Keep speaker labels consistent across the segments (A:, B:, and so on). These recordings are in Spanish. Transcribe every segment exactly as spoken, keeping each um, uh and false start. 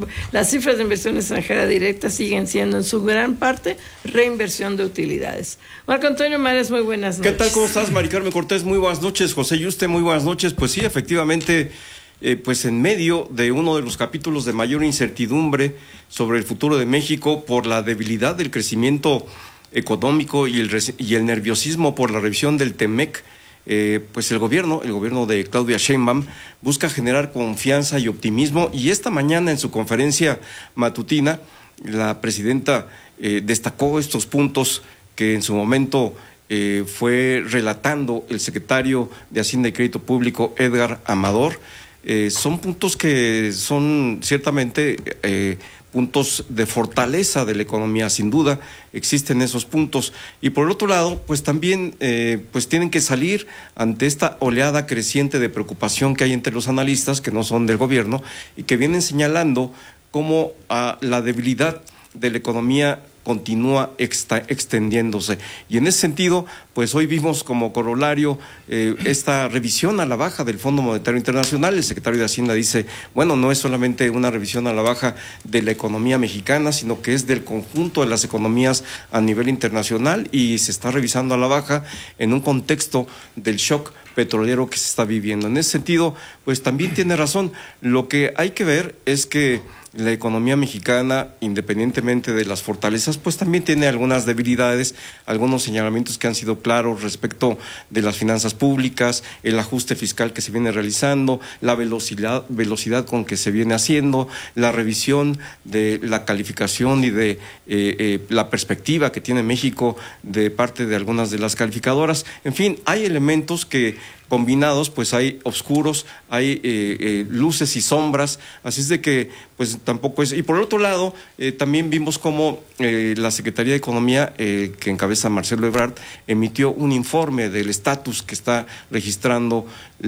A: las cifras de inversión extranjera directa siguen siendo en su gran parte reinversión de utilidades. Marco Antonio Mares, muy buenas noches.
B: ¿Qué tal? ¿Cómo estás, Mari Carmen Cortés? Muy buenas noches. José Yuste, muy buenas noches. Pues sí, efectivamente, eh, pues en medio de uno de los capítulos de mayor incertidumbre sobre el futuro de México por la debilidad del crecimiento económico y el, y el nerviosismo por la revisión del TEMEC, eh, pues el gobierno, el gobierno de Claudia Sheinbaum busca generar confianza y optimismo, y esta mañana en su conferencia matutina la presidenta eh, destacó estos puntos que en su momento eh, fue relatando el secretario de Hacienda y Crédito Público, Edgar Amador. Eh, son puntos que son ciertamente eh, puntos de fortaleza de la economía, sin duda existen esos puntos, y por el otro lado pues también eh, pues tienen que salir ante esta oleada creciente de preocupación que hay entre los analistas que no son del gobierno y que vienen señalando cómo a la debilidad de la economía continúa exta, extendiéndose, y en ese sentido pues hoy vimos como corolario eh, esta revisión a la baja del Fondo Monetario Internacional. El secretario de Hacienda dice, bueno, no es solamente una revisión a la baja de la economía mexicana, sino que es del conjunto de las economías a nivel internacional, y se está revisando a la baja en un contexto del shock petrolero que se está viviendo. En ese sentido pues también tiene razón. Lo que hay que ver es que la economía mexicana, independientemente de las fortalezas, pues también tiene algunas debilidades, algunos señalamientos que han sido claros respecto de las finanzas públicas, el ajuste fiscal que se viene realizando, la velocidad, velocidad con que se viene haciendo, la revisión de la calificación y de eh, eh, la perspectiva que tiene México de parte de algunas de las calificadoras. En fin, hay elementos que combinados, pues hay oscuros, hay eh, eh, luces y sombras, así es de que pues tampoco es. Y por el otro lado, eh, también vimos cómo eh, la Secretaría de Economía, eh, que encabeza Marcelo Ebrard, emitió un informe del estatus que está registrando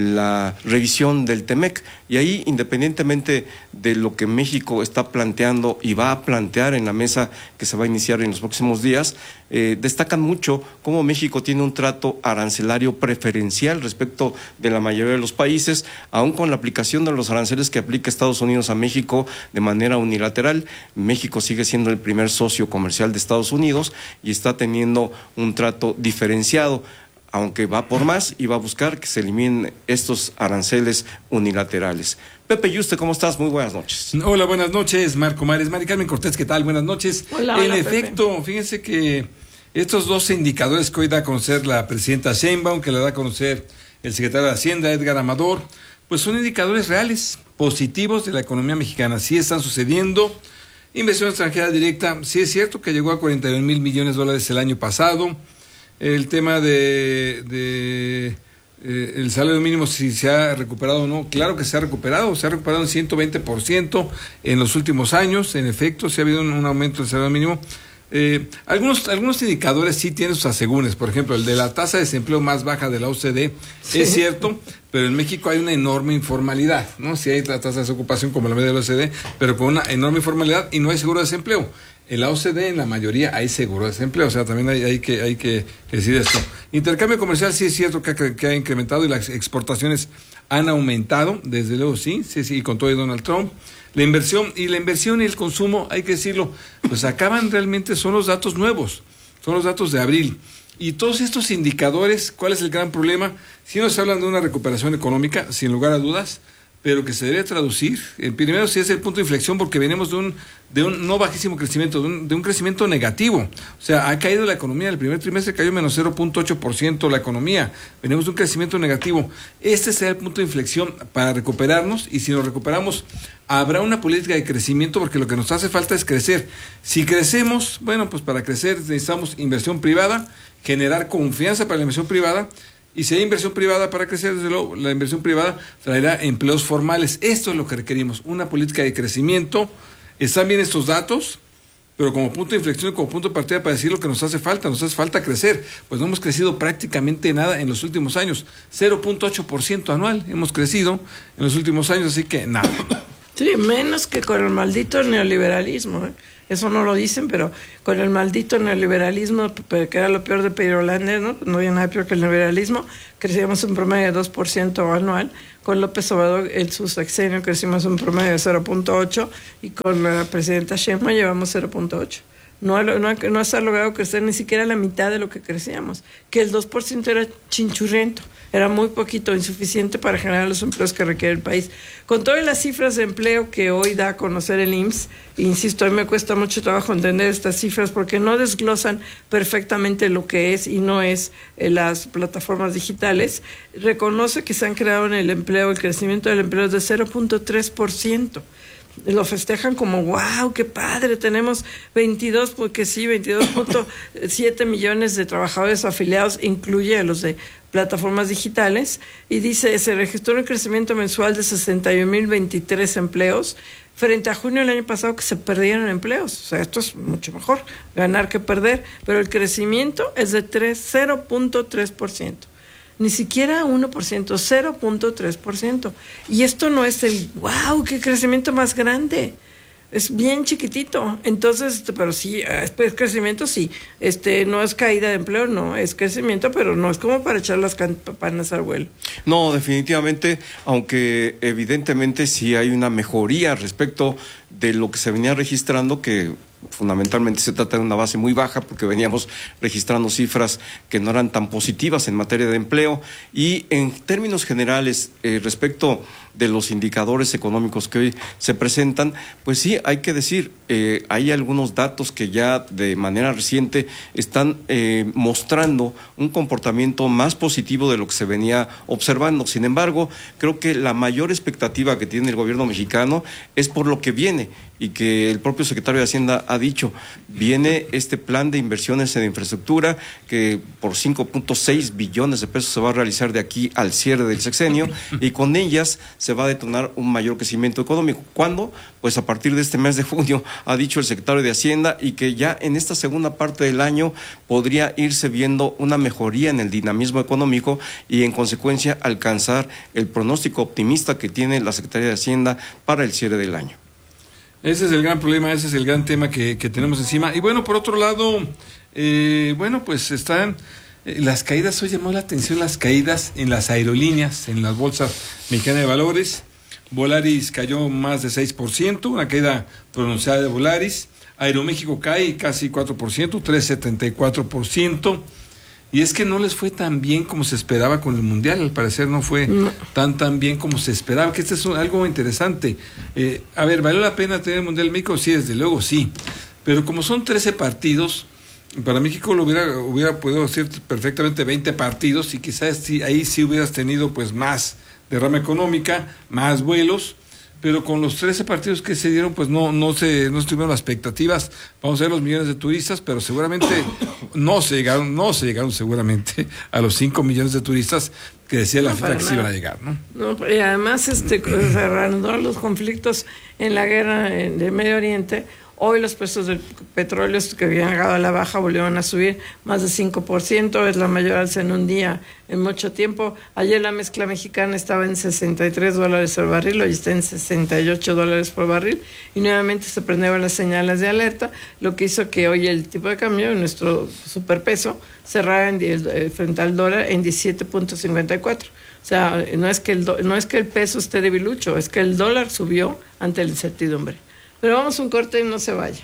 B: la revisión del TEMEC, y ahí, independientemente de lo que México está planteando y va a plantear en la mesa que se va a iniciar en los próximos días, eh, destacan mucho cómo México tiene un trato arancelario preferencial respecto de la mayoría de los países, aún con la aplicación de los aranceles que aplica Estados Unidos a México de manera unilateral. México sigue siendo el primer socio comercial de Estados Unidos y está teniendo un trato diferenciado, aunque va por más y va a buscar que se eliminen estos aranceles unilaterales. Pepe Yuste, ¿cómo estás? Muy buenas noches.
C: Hola, buenas noches, Marco Mares. Mari Carmen Cortés, ¿qué tal? Buenas noches.
A: Hola,
C: en
A: hola,
C: efecto,
A: Pepe.
C: Fíjense que estos dos indicadores que hoy da a conocer la presidenta Sheinbaum, que le da a conocer el secretario de Hacienda, Edgar Amador, pues son indicadores reales, positivos de la economía mexicana. Sí están sucediendo. Inversión extranjera directa, sí es cierto que llegó a cuarenta y un mil millones de dólares el año pasado. El tema de, de eh, el salario mínimo, si se ha recuperado o no, claro que se ha recuperado, se ha recuperado en ciento veinte por ciento en los últimos años. En efecto, sí ha habido un, un aumento del salario mínimo. Eh, algunos, algunos indicadores sí tienen sus asegúnes, por ejemplo, el de la tasa de desempleo más baja de la O C D, sí. Es cierto, pero en México hay una enorme informalidad, ¿no? Sí hay la tasa de desocupación como la media de la O C D, pero con una enorme informalidad y no hay seguro de desempleo. En la O C D, en la mayoría, hay seguro de desempleo, o sea, también hay, hay, que, hay que decir esto. Intercambio comercial, sí es cierto que ha, que ha incrementado y las exportaciones han aumentado, desde luego sí, sí, sí, con todo y Donald Trump. La inversión y la inversión y el consumo, hay que decirlo, pues acaban realmente, son los datos nuevos, son los datos de abril. Y todos estos indicadores, ¿cuál es el gran problema? Sí nos hablan de una recuperación económica, sin lugar a dudas, pero que se debe traducir. El primero sí es el punto de inflexión, porque venimos de un de un no bajísimo crecimiento, de un, de un crecimiento negativo. O sea, ha caído la economía, el primer trimestre cayó menos cero punto ocho por ciento la economía, venimos de un crecimiento negativo. Este será el punto de inflexión para recuperarnos, y si nos recuperamos, habrá una política de crecimiento, porque lo que nos hace falta es crecer. Si crecemos, bueno, pues para crecer necesitamos inversión privada, generar confianza para la inversión privada. Y si hay inversión privada para crecer, desde luego, la inversión privada traerá empleos formales. Esto es lo que requerimos, una política de crecimiento. Están bien estos datos, pero como punto de inflexión y como punto de partida para decir lo que nos hace falta, nos hace falta crecer. Pues no hemos crecido prácticamente nada en los últimos años, cero punto ocho por ciento anual hemos crecido en los últimos años, así que nada.
A: Sí, menos que con el maldito neoliberalismo, ¿eh? Eso no lo dicen, pero con el maldito neoliberalismo, que era lo peor de Pedro Lander, ¿no? No había nada peor que el neoliberalismo, crecíamos un promedio de dos por ciento anual. Con López Obrador, en su sexenio, crecimos un promedio de cero punto ocho y con la presidenta Sheinbaum llevamos cero punto ocho. No, no, no se ha logrado crecer ni siquiera la mitad de lo que crecíamos, que el dos por ciento era chinchurriento, era muy poquito, insuficiente para generar los empleos que requiere el país. Con todas las cifras de empleo que hoy da a conocer el I M S S, insisto, a mí me cuesta mucho trabajo entender estas cifras porque no desglosan perfectamente lo que es y no es eh, las plataformas digitales. Reconoce que se han creado en el empleo, el crecimiento del empleo es de cero punto tres por ciento. Lo festejan como wow, qué padre, tenemos veintidós, porque sí, veintidós punto siete millones de trabajadores afiliados, incluye a los de plataformas digitales, y dice, se registró un crecimiento mensual de sesenta y un mil veintitrés empleos, frente a junio del año pasado que se perdieron empleos. O sea, esto es mucho mejor, ganar que perder, pero el crecimiento es de cero punto tres por ciento. Ni siquiera uno por ciento, cero punto tres por ciento. Y esto no es el, wow, qué crecimiento más grande. Es bien chiquitito. Entonces, pero sí, es crecimiento, sí. Este, no es caída de empleo, no, es crecimiento, pero no es como para echar las campanas al vuelo.
B: No, definitivamente, aunque evidentemente sí hay una mejoría respecto de lo que se venía registrando, que fundamentalmente se trata de una base muy baja porque veníamos registrando cifras que no eran tan positivas en materia de empleo, y en términos generales eh, respecto de los indicadores económicos que hoy se presentan, pues sí, hay que decir, eh, hay algunos datos que ya de manera reciente están eh, mostrando un comportamiento más positivo de lo que se venía observando. Sin embargo, creo que la mayor expectativa que tiene el gobierno mexicano es por lo que viene, y que el propio secretario de Hacienda ha dicho, viene este plan de inversiones en infraestructura que por cinco punto seis billones de pesos se va a realizar de aquí al cierre del sexenio, y con ellas se va a detonar un mayor crecimiento económico. ¿Cuándo? Pues a partir de este mes de junio, ha dicho el secretario de Hacienda, y que ya en esta segunda parte del año podría irse viendo una mejoría en el dinamismo económico y en consecuencia alcanzar el pronóstico optimista que tiene la Secretaría de Hacienda para el cierre del año.
C: Ese es el gran problema, ese es el gran tema que, que tenemos encima. Y bueno, por otro lado, eh, bueno, pues están eh, las caídas. Hoy llamó la atención las caídas en las aerolíneas, en las bolsas mexicanas de valores. Volaris cayó más de seis por ciento, una caída pronunciada de Volaris. Aeroméxico cae casi cuatro por ciento, tres coma setenta y cuatro por ciento. Y es que no les fue tan bien como se esperaba con el Mundial, al parecer no fue no. tan tan bien como se esperaba, que este es un, algo interesante. Eh, a ver, ¿valió la pena tener el Mundial en México? Sí, desde luego sí, pero como son trece partidos, para México lo hubiera, hubiera podido ser perfectamente veinte partidos, y quizás sí, ahí sí hubieras tenido pues más derrama económica, más vuelos, pero con los trece partidos que se dieron, pues no no se no estuvieron las expectativas. Vamos a ver los millones de turistas, pero seguramente no se llegaron, no se llegaron seguramente a los cinco millones de turistas que decía la no, FIFA que nada. Se iban a llegar, ¿no?
A: No, y además este cerrando los conflictos en la guerra de Medio Oriente. Hoy los precios del petróleo que habían llegado a la baja volvieron a subir más de cinco por ciento, es la mayor alza en un día en mucho tiempo. Ayer la mezcla mexicana estaba en sesenta y tres dólares el barril, hoy está en sesenta y ocho dólares por barril, y nuevamente se prendieron las señales de alerta, lo que hizo que hoy el tipo de cambio, nuestro superpeso, cerrara en, eh, frente al dólar en diecisiete punto cincuenta y cuatro. O sea, no es que el do, no es que el peso esté debilucho, es que el dólar subió ante la incertidumbre. Pero vamos a un corte y no se vaya.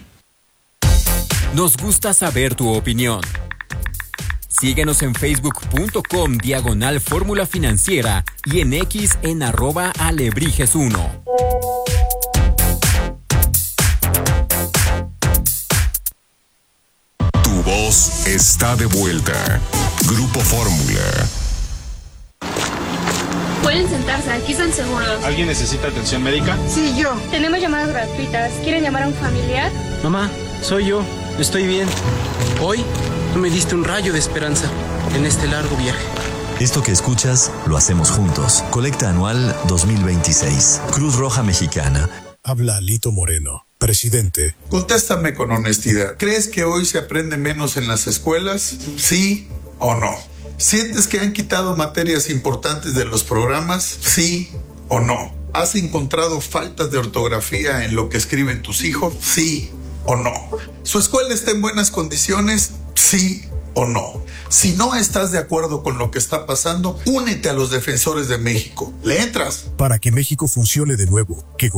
D: Nos gusta saber tu opinión. Síguenos en facebook punto com diagonal fórmula financiera y en X en arroba alebrijes uno.
E: Tu voz está de vuelta. Grupo Fórmula.
F: Pueden sentarse, aquí están seguros.
G: ¿Alguien necesita atención médica?
F: Sí, yo. Tenemos llamadas gratuitas. ¿Quieren llamar a un familiar?
H: Mamá, soy yo. Estoy bien. Hoy tú me diste un rayo de esperanza en este largo viaje.
I: Esto que escuchas lo hacemos juntos. Colecta anual dos mil veintiséis. Cruz Roja Mexicana.
J: Habla Lito Moreno, presidente.
K: Contéstame con honestidad. ¿Crees que hoy se aprende menos en las escuelas? ¿Sí o no? ¿Sientes que han quitado materias importantes de los programas? ¿Sí o no? ¿Has encontrado faltas de ortografía en lo que escriben tus hijos? Sí o no. ¿Su escuela está en buenas condiciones? Sí o no. Si no estás de acuerdo con lo que está pasando, únete a los defensores de México. ¿Le entras?
J: Para que México funcione de nuevo, que